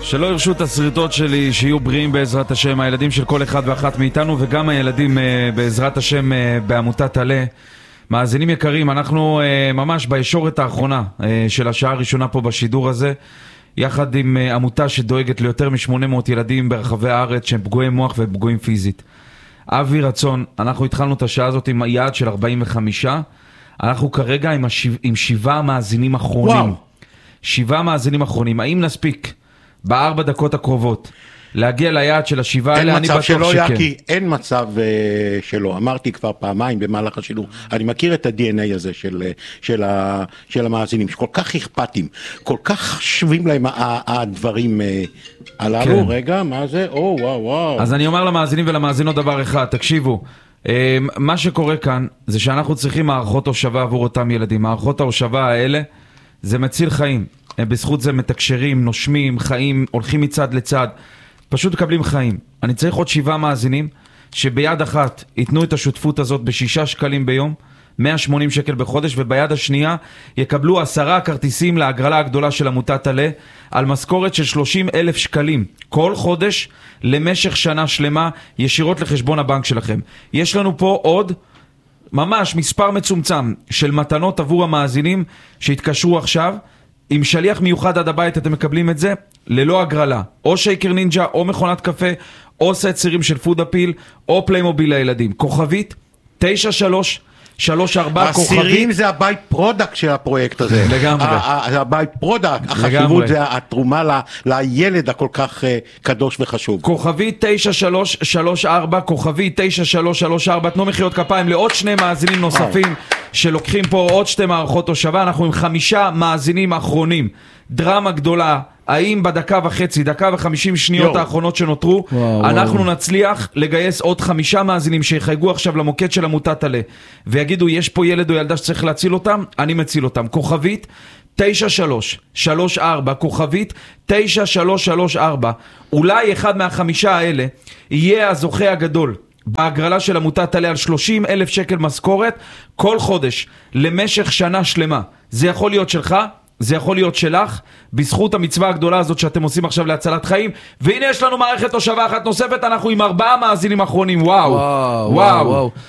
שלא ירשו את הסריטות שלי, שיהיו בריאים בעזרת השם, הילדים של כל אחד ואחת מאיתנו, וגם הילדים בעזרת השם בעמותת עלה. מאזינים יקרים, אנחנו ממש בישורת האחרונה של השעה הראשונה פה בשידור הזה, יחד עם עמותה שדואגת ליותר מ-800 ילדים ברחבי הארץ שהם פגועי מוח ופגועים פיזית. אבי רצון, אנחנו התחלנו את השעה הזאת עם היעד של 45, אנחנו כרגע עם 7 מאזינים אחרונים. וואו. 7 מאזינים אחרונים, האם נספיק ב4 דקות הקרובות להגיע ליעד של ה7 האלה? אני בטוח שכן. כי אין מצב שלא, אמרתי כבר פעמיים במהלך השידור, אני מכיר את ה-DNA הזה של המאזינים, שכל כך אכפתים, כל כך חשבים להם הדברים הללו. כן. רגע, מה זה? וואו. אז אני אומר למאזינים ולמאזינות דבר אחד, תקשיבו, מה שקורה כאן זה שאנחנו צריכים מערכות הושבה עבור אותם ילדים. מערכות ההושבה האלה זה מציל חיים, בזכות זה מתקשרים, נושמים, חיים, הולכים מצד לצד, פשוט מקבלים חיים. אני צריך עוד 7 מאזינים שביד אחת ייתנו את השותפות הזאת ב6 שקלים ביום, 180 שקל בחודש, וביד השנייה יקבלו 10 כרטיסים להגרלה הגדולה של עמותת עלה, על משכורת של 30,000 שקלים כל חודש למשך שנה שלמה, ישירות לחשבון הבנק שלכם. יש לנו פה עוד ממש מספר מצומצם של מתנות עבור המאזינים שהתקשרו עכשיו, עם שליח מיוחד עד הבית אתם מקבלים את זה ללא הגרלה, או שייקר נינג'ה, או מכונת קפה, או סט סירים של פוד אפיל, או פליימוביל לילדים. כוכבית 9334 כוכבית. הסירים זה הבית פרודקט של הפרויקט הזה. לגמרי. הבית פרודקט, החשיבות זה התרומה לילד הכל כך קדוש וחשוב. כוכבית 9334, כוכבית 9334, תנו מחיאות כפיים לעוד 2 מאזינים נוספים שלוקחים פה עוד 2 מערכות הושבה. אנחנו עם 5 מאזינים אחרונים. דרמה גדולה, האם בדקה וחצי, דקה ו50 שניות האחרונות שנותרו, אנחנו נצליח לגייס עוד 5 מאזינים שיחייגו עכשיו למוקד של עמותת עלה ויגידו יש פה ילד או ילדה שצריך להציל אותם, אני מציל אותם. כוכבית 9334, כוכבית 9334, אולי אחד מה5 האלה יהיה הזוכה הגדול בהגרלה של עמותת עלה על 30,000 שקל משכורת כל חודש למשך שנה שלמה. זה יכול להיות שלך, זה יכול להיות שלך, בזכות המצווה הגדולה הזאת שאתם עושים עכשיו להצלת חיים. והנה יש לנו מערכת הושבה אחת נוספת, אנחנו עם 4 מאזינים אחרונים. וואו.